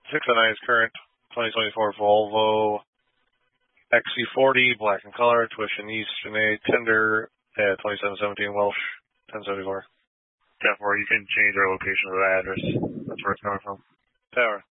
609 is current. 2024 Volvo XC40, black in color, tuition East, Janae, tender at 2717 Welsh, 1074. 10-4, you can change our location of the address. That's where it's coming from. Tower.